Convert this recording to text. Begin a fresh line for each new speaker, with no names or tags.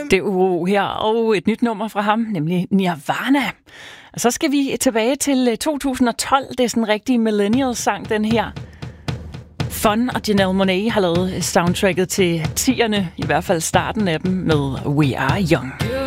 Det er Uro her, og et nyt nummer fra ham, nemlig Nirvana. Og så skal vi tilbage til 2012. Det er sådan en rigtig millennial-sang, den her. Fun og Janelle Monáe har lavet soundtracket til 10'erne, i hvert fald starten af dem, med We Are Young.